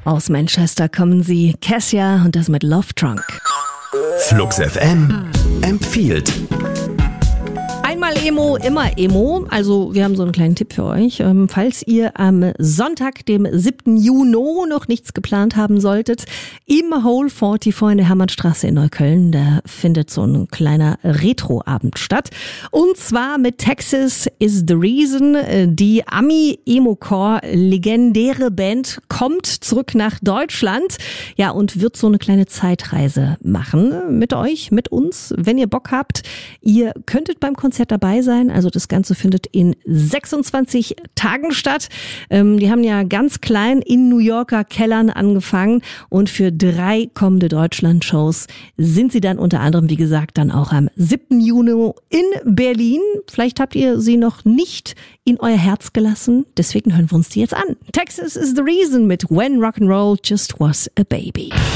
Aus Manchester kommen sie, Cassia und das mit Love Trunk. Flux FM empfiehlt. Einmal Emo, immer Emo. Also wir haben so einen kleinen Tipp für euch. Falls ihr am Sonntag, dem 7. Juni, noch nichts geplant haben solltet, im Hole 44 in der Hermannstraße in Neukölln, da findet so ein kleiner Retro-Abend statt. Und zwar mit Texas is the Reason. Die Ami-Emo-Core legendäre Band kommt zurück nach Deutschland. Ja, und wird so eine kleine Zeitreise machen mit euch, mit uns. Wenn ihr Bock habt, ihr könntet beim Konzert dabei sein. Also das Ganze findet in 26 Tagen statt. Die haben ja ganz klein in New Yorker Kellern angefangen und für 3 kommende Deutschland-Shows sind sie dann unter anderem, wie gesagt, dann auch am 7. Juni in Berlin. Vielleicht habt ihr sie noch nicht in euer Herz gelassen. Deswegen hören wir uns die jetzt an. Texas is the Reason mit When Rock'n'Roll Just Was a Baby.